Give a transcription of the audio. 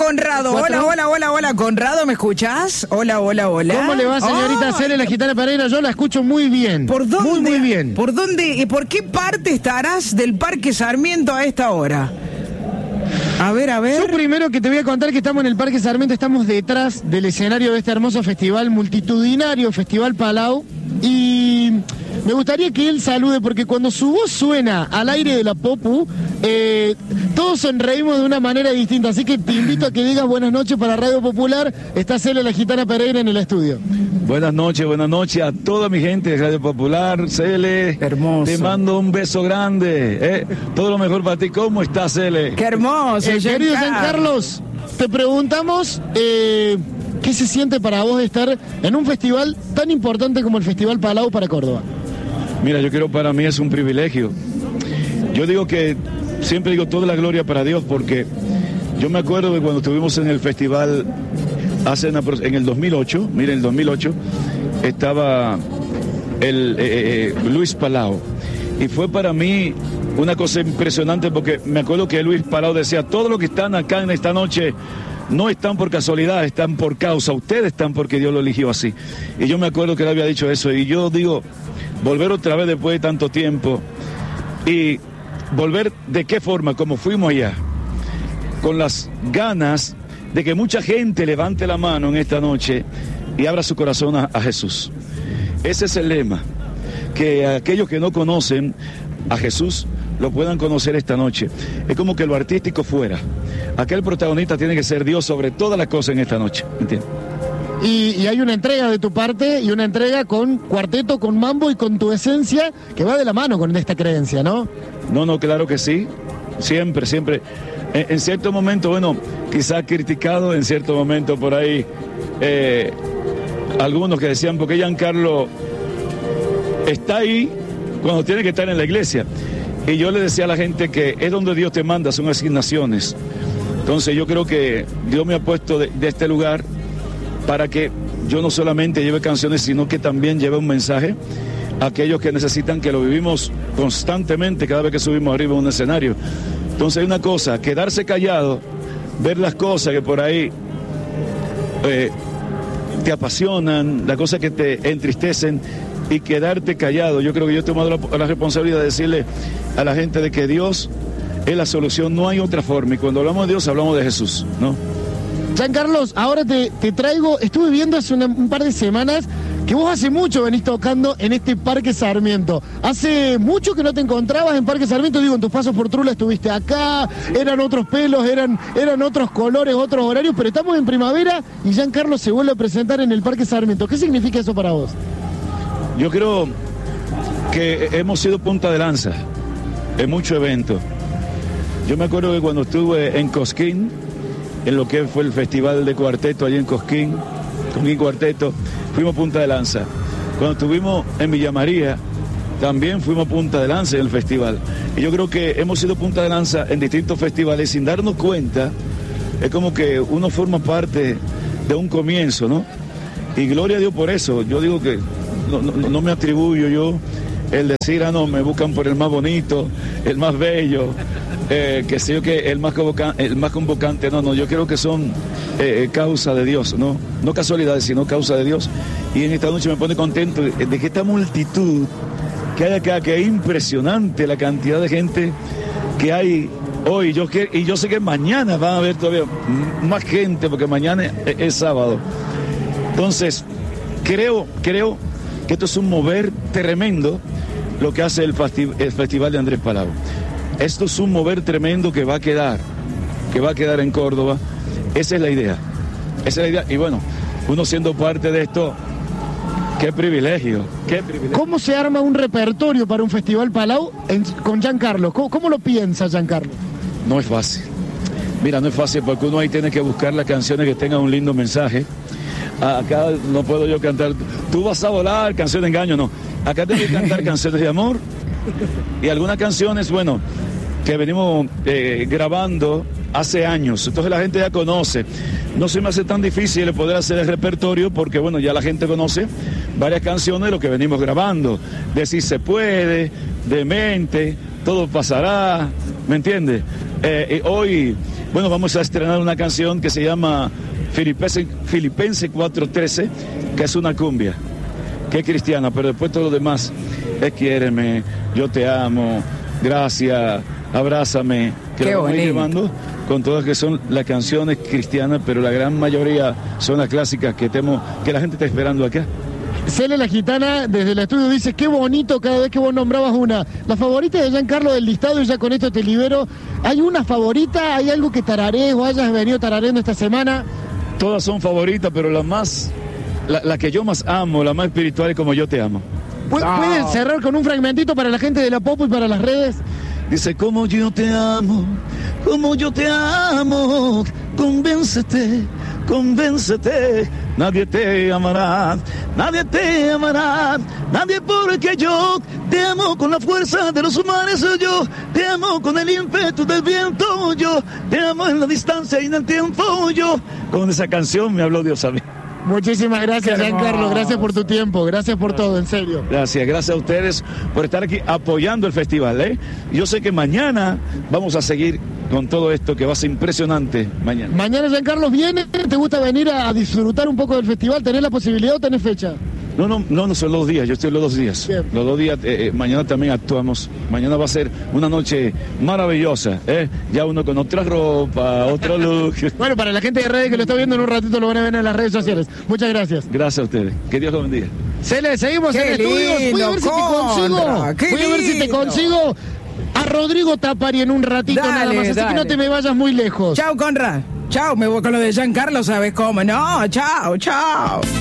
Conrado. Hola, Conrado, ¿me escuchás? Hola. ¿Cómo le va, señorita Cele, la Gitana Pereira? Yo la escucho muy bien. ¿Por dónde? Muy bien. ¿Por dónde y por qué parte estarás del Parque Sarmiento a esta hora? A ver. Yo primero que te voy a contar que estamos en el Parque Sarmiento, estamos detrás del escenario de este hermoso festival multitudinario, Festival Palau, y me gustaría que él salude, porque cuando su voz suena al aire de la Popu, todos sonreímos de una manera distinta, así que te invito a que digas buenas noches para Radio Popular. Está Cele, la Gitana Pereira, en el estudio. Buenas noches a toda mi gente de Radio Popular. Cele, hermoso. Te mando un beso grande, todo lo mejor para ti. ¿Cómo estás, Cele? Qué hermoso. Querido Giancarlos, te preguntamos ¿qué se siente para vos estar en un festival tan importante como el Festival Palau para Córdoba? Mira, yo creo para mí es un privilegio. Yo digo que siempre digo toda la gloria para Dios, porque yo me acuerdo de cuando estuvimos en el festival en el 2008, miren, el 2008 estaba Luis Palau, y fue para mí una cosa impresionante, porque me acuerdo que Luis Palau decía: todos los que están acá en esta noche no están por casualidad, están por causa, ustedes están porque Dios lo eligió así. Y yo me acuerdo que él había dicho eso, y yo digo, volver otra vez después de tanto tiempo, y volver de qué forma, como fuimos allá, con las ganas de que mucha gente levante la mano en esta noche y abra su corazón a Jesús. Ese es el lema, que aquellos que no conocen a Jesús lo puedan conocer esta noche. Es como que lo artístico fuera. Aquel protagonista tiene que ser Dios sobre todas las cosas en esta noche, ¿entiendes? Y hay una entrega de tu parte, y una entrega con cuarteto, con mambo y con tu esencia, que va de la mano con esta creencia, ¿no? No, claro que sí. Siempre. En cierto momento, bueno, quizás criticado en cierto momento por ahí, algunos que decían, porque Giancarlo está ahí cuando tiene que estar en la iglesia. Y yo le decía a la gente que es donde Dios te manda, son asignaciones. Entonces yo creo que Dios me ha puesto de este lugar para que yo no solamente lleve canciones, sino que también lleve un mensaje a aquellos que necesitan, que lo vivimos constantemente cada vez que subimos arriba a un escenario. Entonces hay una cosa, quedarse callado, ver las cosas que por ahí te apasionan, las cosas que te entristecen, y quedarte callado. Yo creo que yo he tomado la responsabilidad de decirle a la gente de que Dios es la solución, no hay otra forma, y cuando hablamos de Dios hablamos de Jesús, ¿no? Giancarlos, ahora te traigo, estuve viendo hace un par de semanas que vos hace mucho venís tocando en este Parque Sarmiento. Hace mucho que no te encontrabas en Parque Sarmiento, digo, en tus pasos por Trula estuviste acá, eran otros pelos, eran otros colores, otros horarios, pero estamos en primavera y Giancarlos se vuelve a presentar en el Parque Sarmiento. ¿Qué significa eso para vos? Yo creo que hemos sido punta de lanza en muchos eventos. Yo me acuerdo que cuando estuve en Cosquín, en lo que fue el festival de cuarteto allí en Cosquín Cuarteto, fuimos punta de lanza. Cuando estuvimos en Villa María, también fuimos punta de lanza en el festival. Y yo creo que hemos sido punta de lanza en distintos festivales sin darnos cuenta. Es como que uno forma parte de un comienzo, ¿no? Y gloria a Dios por eso. Yo digo que no me atribuyo yo el decir, no, me buscan por el más bonito, el más bello, que sé yo, que el más convocante. No, yo creo que son causa de Dios, no casualidades, sino causa de Dios. Y en esta noche me pone contento de que esta multitud que hay acá, que es impresionante la cantidad de gente que hay hoy. Y yo sé que mañana van a haber todavía más gente, porque mañana es sábado. Entonces, creo que esto es un mover tremendo lo que hace el Festival de Andrés Palau. Esto es un mover tremendo que va a quedar en Córdoba. Esa es la idea. Y bueno, uno siendo parte de esto, qué privilegio. ¿Cómo se arma un repertorio para un Festival Palau con Giancarlo? ¿Cómo lo piensa Giancarlo? No es fácil. Mira, no es fácil, porque uno ahí tiene que buscar las canciones que tengan un lindo mensaje. Acá no puedo yo cantar, tú vas a volar, canción de engaño, no. Acá tengo que cantar canciones de amor y algunas canciones, bueno, que venimos grabando hace años. Entonces la gente ya conoce. No se me hace tan difícil el poder hacer el repertorio, porque bueno, ya la gente conoce varias canciones de lo que venimos grabando. De Si Se Puede, Demente, Todo Pasará, ¿me entiendes? Hoy Bueno, vamos a estrenar una canción que se llama Filipenses 4:13, que es una cumbia, que es cristiana, pero después todo lo demás es quiéreme, yo te amo, gracias, abrázame, que lo vamos llevando con todas que son las canciones cristianas, pero la gran mayoría son las clásicas que la gente está esperando acá. Cele la Gitana desde el estudio dice, qué bonito cada vez que vos nombrabas una. La favorita de Giancarlo del listado, y ya con esto te libero. ¿Hay una favorita? ¿Hay algo que tararees o hayas venido tarareando esta semana? Todas son favoritas, pero la que yo más amo, la más espiritual es Como yo te amo. ¿Pueden cerrar con un fragmentito para la gente de la Popo y para las redes? Dice, como yo te amo, convéncete, nadie te amará, nadie porque yo te amo con la fuerza de los mares, yo te amo con el ímpetu del viento, yo te amo en la distancia y en el tiempo, yo. Con esa canción me habló Dios a mí. Muchísimas gracias, Giancarlo, gracias por tu tiempo, gracias por todo, en serio. Gracias a ustedes por estar aquí apoyando el festival, Yo sé que mañana vamos a seguir con todo esto que va a ser impresionante mañana. Mañana, Giancarlo, ¿viene? ¿Te gusta venir a disfrutar un poco del festival? ¿Tenés la posibilidad o tenés fecha? No son los días, yo estoy los 2 días. Bien. Los 2 días, mañana también actuamos. Mañana va a ser una noche maravillosa, Ya uno con otra ropa, otro look. Bueno, para la gente de redes que lo está viendo en un ratito lo van a ver en las redes sociales. Muchas gracias. Gracias a ustedes. Que Dios los bendiga. Cele, seguimos en estudios. Voy a ver si te consigo a Rodrigo Tapari en un ratito nada más. Así que no te me vayas muy lejos. Chao, Conrad. Chao, me voy con lo de Giancarlo, ¿sabes cómo? No, chao.